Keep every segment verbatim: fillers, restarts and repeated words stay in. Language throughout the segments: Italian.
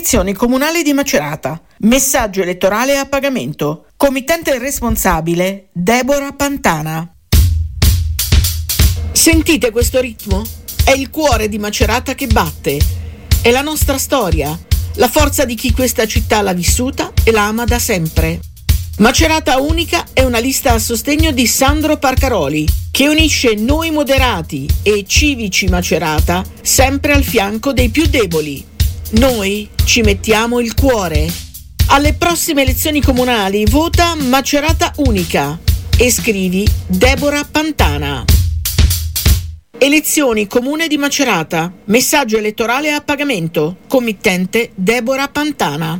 Elezioni comunali di Macerata. Messaggio elettorale a pagamento. Committente responsabile Deborah Pantana. Sentite questo ritmo? È il cuore di Macerata che batte. È la nostra storia, la forza di chi questa città l'ha vissuta e la ama da sempre. Macerata Unica è una lista a sostegno di Sandro Parcaroli, che unisce noi moderati e civici Macerata sempre al fianco dei più deboli. Noi ci mettiamo il cuore. Alle prossime elezioni comunali vota Macerata Unica e scrivi Deborah Pantana. Elezioni Comune di Macerata. Messaggio elettorale a pagamento. Committente Deborah Pantana.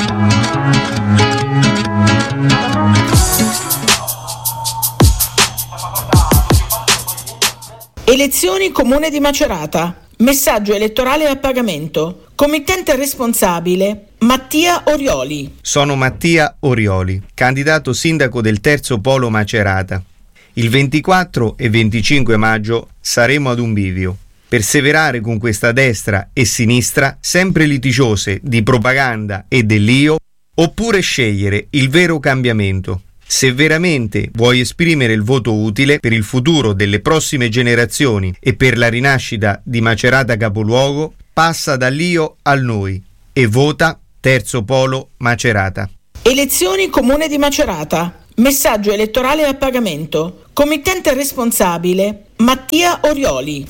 Elezioni Comune di Macerata. Messaggio elettorale a pagamento. Committente responsabile Mattia Orioli. Sono Mattia Orioli, candidato sindaco del terzo polo Macerata. Il ventiquattro e venticinque maggio saremo ad un bivio. Perseverare con questa destra e sinistra sempre litigiose di propaganda e dell'io, oppure scegliere il vero cambiamento. Se veramente vuoi esprimere il voto utile per il futuro delle prossime generazioni e per la rinascita di Macerata capoluogo, passa dall'io al noi e vota Terzo Polo Macerata. Elezioni Comune di Macerata. Messaggio elettorale a pagamento. Committente responsabile Mattia Orioli.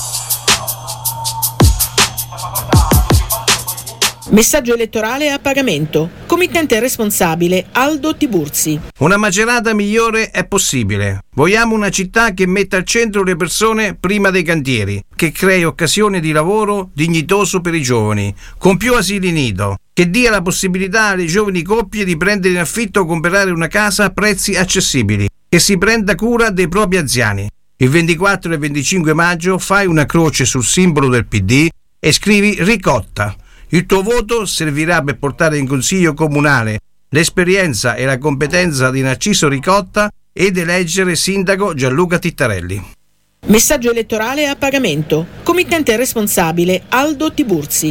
Messaggio elettorale a pagamento. Committente responsabile Aldo Tiburzi. Una Macerata migliore è possibile. Vogliamo una città che metta al centro le persone prima dei cantieri, che crei occasioni di lavoro dignitoso per i giovani, con più asili nido, che dia la possibilità alle giovani coppie di prendere in affitto o comprare una casa a prezzi accessibili, che si prenda cura dei propri anziani. Il ventiquattro e venticinque maggio fai una croce sul simbolo del P D e scrivi Ricotta. Il tuo voto servirà per portare in consiglio comunale l'esperienza e la competenza di Narciso Ricotta ed eleggere sindaco Gianluca Tittarelli. Messaggio elettorale a pagamento. Committente responsabile Aldo Tiburzi.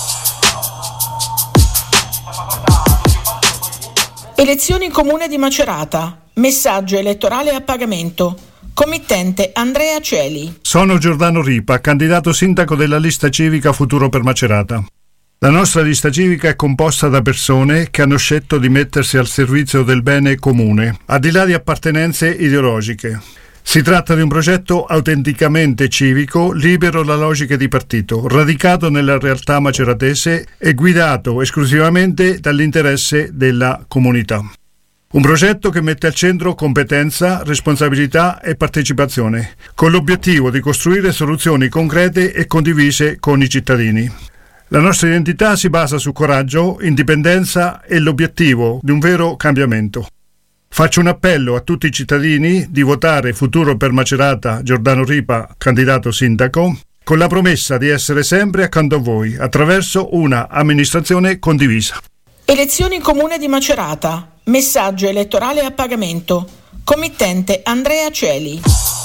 Elezioni Comune di Macerata. Messaggio elettorale a pagamento. Committente Andrea Celi. Sono Giordano Ripa, candidato sindaco della lista civica Futuro per Macerata. La nostra lista civica è composta da persone che hanno scelto di mettersi al servizio del bene comune, al di là di appartenenze ideologiche. Si tratta di un progetto autenticamente civico, libero da logiche di partito, radicato nella realtà maceratese e guidato esclusivamente dall'interesse della comunità. Un progetto che mette al centro competenza, responsabilità e partecipazione, con l'obiettivo di costruire soluzioni concrete e condivise con i cittadini. La nostra identità si basa su coraggio, indipendenza e l'obiettivo di un vero cambiamento. Faccio un appello a tutti i cittadini di votare Futuro per Macerata Giordano Ripa, candidato sindaco, con la promessa di essere sempre accanto a voi attraverso una amministrazione condivisa. Elezioni Comune di Macerata. Messaggio elettorale a pagamento. Committente Andrea Celi.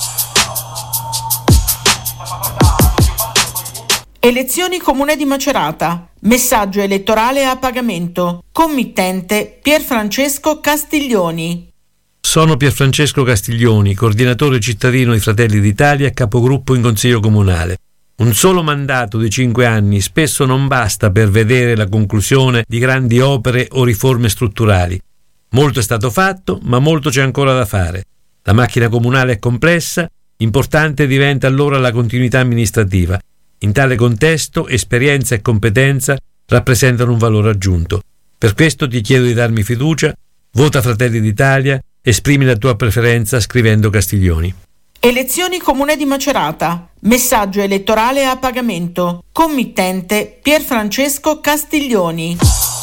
Elezioni Comune di Macerata. Messaggio elettorale a pagamento. Committente Pierfrancesco Castiglioni. Sono Pierfrancesco Castiglioni, coordinatore cittadino di Fratelli d'Italia e capogruppo in Consiglio Comunale. Un solo mandato di cinque anni spesso non basta per vedere la conclusione di grandi opere o riforme strutturali. Molto è stato fatto, ma molto c'è ancora da fare. La macchina comunale è complessa, importante diventa allora la continuità amministrativa. In tale contesto, esperienza e competenza rappresentano un valore aggiunto. Per questo ti chiedo di darmi fiducia, vota Fratelli d'Italia, esprimi la tua preferenza scrivendo Castiglioni. Elezioni Comune di Macerata. Messaggio elettorale a pagamento. Committente Pierfrancesco Castiglioni.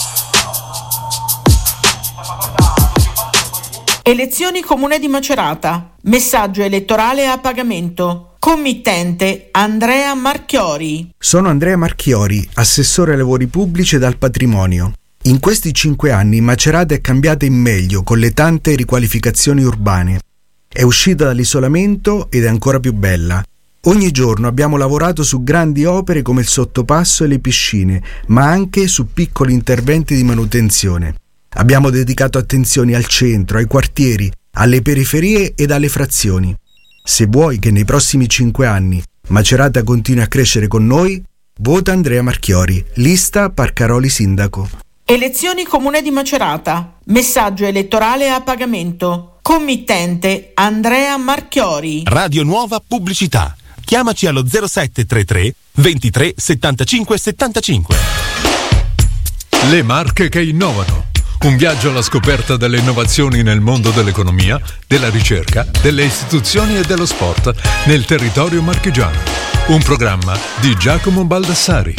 Elezioni Comune di Macerata. Messaggio elettorale a pagamento. Committente Andrea Marchiori. Sono Andrea Marchiori, assessore ai lavori pubblici ed al patrimonio. In questi cinque anni Macerata è cambiata in meglio con le tante riqualificazioni urbane. È uscita dall'isolamento ed è ancora più bella. Ogni giorno abbiamo lavorato su grandi opere come il sottopasso e le piscine, ma anche su piccoli interventi di manutenzione. Abbiamo dedicato attenzioni al centro, ai quartieri, alle periferie ed alle frazioni. Se vuoi che nei prossimi cinque anni Macerata continui a crescere con noi, vota Andrea Marchiori, lista Parcaroli Sindaco. Elezioni Comune di Macerata. Messaggio elettorale a pagamento. Committente Andrea Marchiori. Radio Nuova Pubblicità. Chiamaci allo zero sette tre tre ventitré settantacinque settantacinque. Le marche che innovano. Un viaggio alla scoperta delle innovazioni nel mondo dell'economia, della ricerca, delle istituzioni e dello sport nel territorio marchigiano. Un programma di Giacomo Baldassari.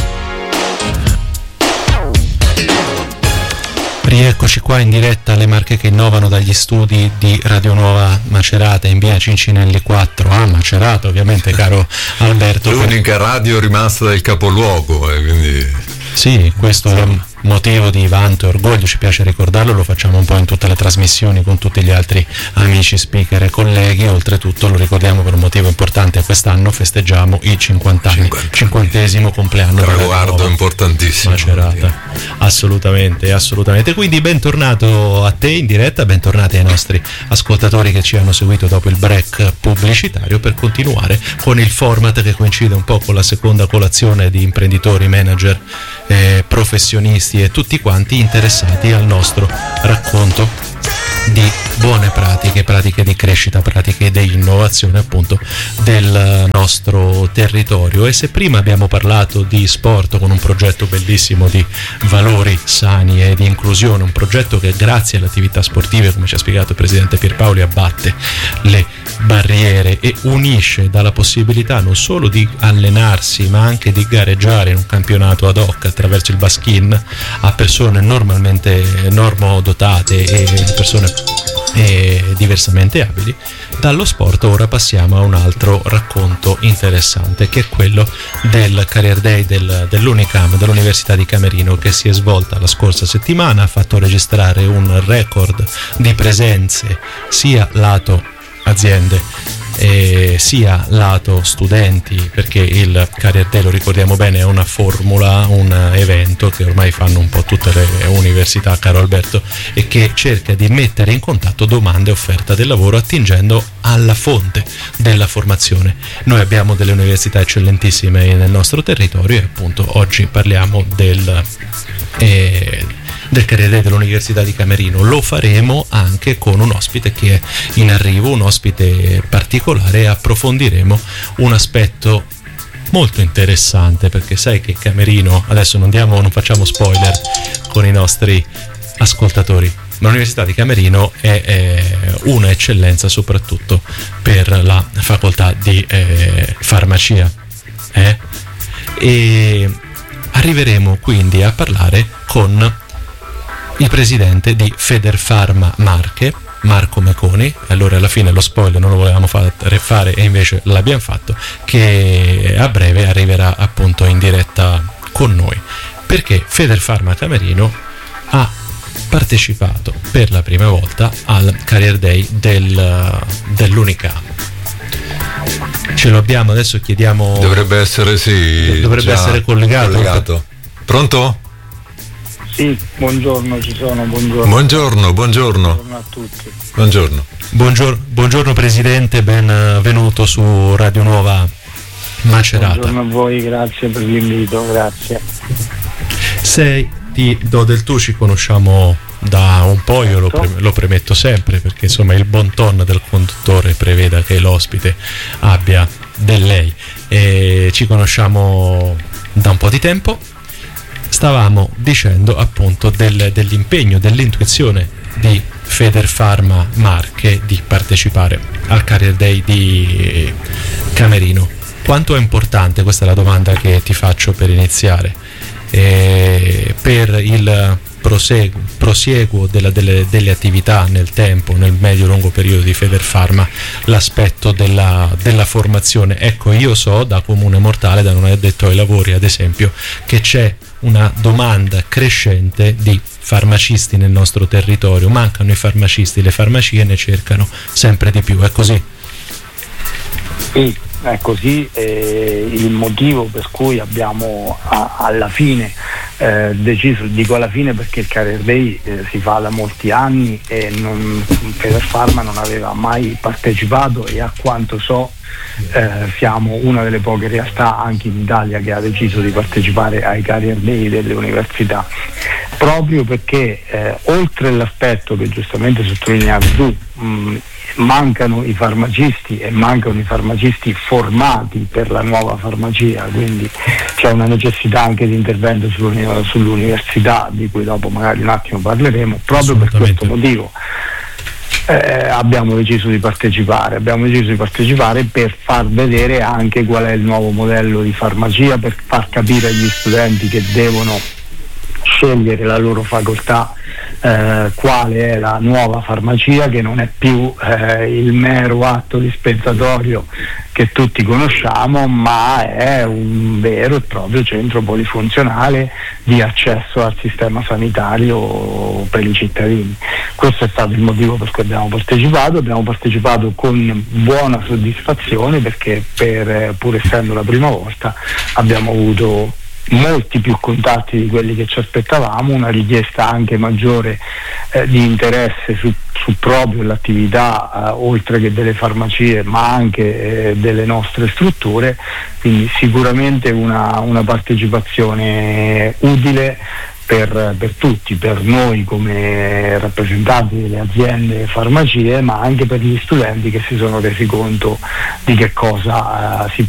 Rieccoci qua in diretta alle marche che innovano dagli studi di Radio Nuova Macerata in via Cincinelli quattro a Macerata, ovviamente, caro Alberto. L'unica radio rimasta del capoluogo, eh, quindi... Sì, questo è un motivo di vanto e orgoglio, ci piace ricordarlo, lo facciamo un po' in tutte le trasmissioni con tutti gli altri amici speaker e colleghi. Oltretutto lo ricordiamo per un motivo importante: quest'anno festeggiamo i cinquanta anni, cinquantesimo compleanno. Traguardo importantissimo. Macerata, assolutamente, assolutamente. Quindi bentornato a te in diretta, bentornati ai nostri ascoltatori che ci hanno seguito dopo il break pubblicitario, per continuare con il format che coincide un po' con la seconda colazione di imprenditori, manager, eh, professionisti e tutti quanti interessati al nostro racconto di buone pratiche, pratiche di crescita, pratiche di innovazione appunto del nostro territorio. E se prima abbiamo parlato di sport con un progetto bellissimo di valori sani e di inclusione, un progetto che grazie alle attività sportive, come ci ha spiegato il presidente Pierpaoli, abbatte le barriere e unisce dalla possibilità non solo di allenarsi ma anche di gareggiare in un campionato ad hoc attraverso il baskin a persone normalmente normodotate e persone e diversamente abili. Dallo sport ora passiamo a un altro racconto interessante, che è quello del Career Day del, dell'Unicam, dell'Università di Camerino, che si è svolta la scorsa settimana, ha fatto registrare un record di presenze sia lato aziende e sia lato studenti, perché il Career Day, lo ricordiamo bene, è una formula, un evento che ormai fanno un po' tutte le università, caro Alberto, e che cerca di mettere in contatto domanda e offerta del lavoro attingendo alla fonte della formazione. Noi abbiamo delle università eccellentissime nel nostro territorio e appunto oggi parliamo del eh, del Career Day dell'Università di Camerino. Lo faremo anche con un ospite che è in arrivo, un ospite particolare, e approfondiremo un aspetto molto interessante, perché sai che Camerino, adesso non diamo, non facciamo spoiler con i nostri ascoltatori, ma l'Università di Camerino è, è una eccellenza soprattutto per la facoltà di eh, farmacia eh? E arriveremo quindi a parlare con il presidente di Federfarma Marche, Marco Meconi. Allora alla fine lo spoiler non lo volevamo fare e invece l'abbiamo fatto, che a breve arriverà appunto in diretta con noi, perché Federfarma Camerino ha partecipato per la prima volta al Career Day del, dell'Unicam. Ce lo abbiamo, adesso chiediamo... Dovrebbe essere, sì, dovrebbe essere collegato. collegato. Pronto? Sì, buongiorno, ci sono, buongiorno. Buongiorno, buongiorno. Buongiorno a tutti. Buongiorno. Buongiorno, buongiorno Presidente, benvenuto su Radio Nuova Macerata. Buongiorno a voi, grazie per l'invito, grazie. Sei, ti do del tu, ci conosciamo da un po', io lo, pre- lo premetto sempre, perché insomma il bon ton del conduttore preveda che l'ospite abbia del lei, e ci conosciamo da un po' di tempo. Stavamo dicendo appunto del, dell'impegno, dell'intuizione di Federfarma Marche di partecipare al Career Day di Camerino. Quanto è importante, questa è la domanda che ti faccio per iniziare, eh, per il prosieguo, prosieguo della, delle, delle attività nel tempo, nel medio-lungo periodo di Federfarma, l'aspetto della, della formazione. Ecco, io so da comune mortale, da non addetto ai lavori ad esempio, che c'è una domanda crescente di farmacisti nel nostro territorio, mancano i farmacisti, le farmacie ne cercano sempre di più, è così? Sì, è così, e il motivo per cui abbiamo a, alla fine eh, deciso, dico alla fine perché il Career Day eh, si fa da molti anni e non, Federfarma non aveva mai partecipato, e a quanto so eh, siamo una delle poche realtà anche in Italia che ha deciso di partecipare ai Career Day delle università, proprio perché eh, oltre l'aspetto che giustamente sottolineavi tu, mh, mancano i farmacisti e mancano i farmacisti formati per la nuova farmacia, quindi c'è una necessità anche di intervento sull'uni- sull'università, di cui dopo magari un attimo parleremo. Proprio per questo motivo eh, abbiamo deciso di partecipare abbiamo deciso di partecipare per far vedere anche qual è il nuovo modello di farmacia, per far capire agli studenti che devono scegliere la loro facoltà eh, quale è la nuova farmacia, che non è più eh, il mero atto dispensatorio che tutti conosciamo, ma è un vero e proprio centro polifunzionale di accesso al sistema sanitario per i cittadini. Questo è stato il motivo per cui abbiamo partecipato. Abbiamo partecipato con buona soddisfazione, perché per, pur essendo la prima volta, abbiamo avuto molti più contatti di quelli che ci aspettavamo, una richiesta anche maggiore eh, di interesse su, su proprio l'attività eh, oltre che delle farmacie, ma anche eh, delle nostre strutture, quindi sicuramente una, una partecipazione utile per, per tutti, per noi come rappresentanti delle aziende farmacie, ma anche per gli studenti che si sono resi conto di che cosa eh, si